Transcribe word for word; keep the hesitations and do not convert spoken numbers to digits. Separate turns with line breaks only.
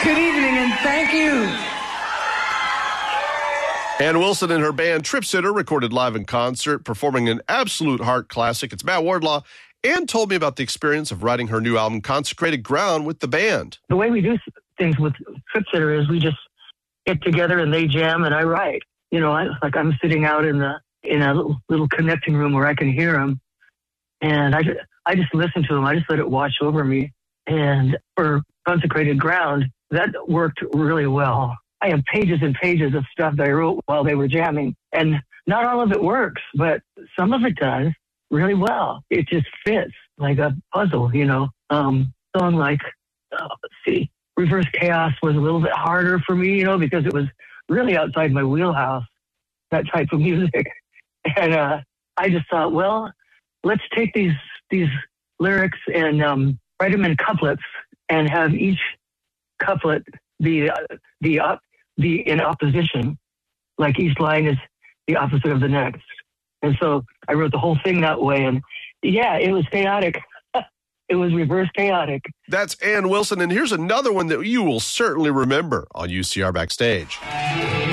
Good evening, and thank you.
Ann Wilson and her band Trip Sitter recorded live in concert, performing an absolute heart classic. It's Matt Wardlaw. Ann told me about the experience of writing her new album, Consecrated Ground, with the band.
The way we do things with Trip Sitter is we just get together and they jam and I write. You know, I, like I'm sitting out in the in a little, little connecting room where I can hear them, and I just, I just listen to them. I just let it wash over me. And for Consecrated Ground, that worked really well. I have pages and pages of stuff that I wrote while they were jamming, and not all of it works, but some of it does really well. It just fits like a puzzle, you know. Um, song like, uh, let's see, Reverse Chaos was a little bit harder for me, you know, because it was really outside my wheelhouse, that type of music. And uh, I just thought, well, let's take these these lyrics and um, write them in couplets and have each couplet be uh, the uh, be in opposition, like each line is the opposite of the next. And so I wrote the whole thing that way. And yeah, it was chaotic. It was reverse chaotic.
That's Ann Wilson. And here's another one that you will certainly remember on U C R Backstage.